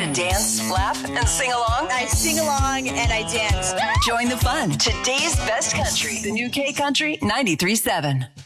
to dance, laugh, and sing along? I sing along and I dance. Join the fun. Today's best country. The new K Country 93.7.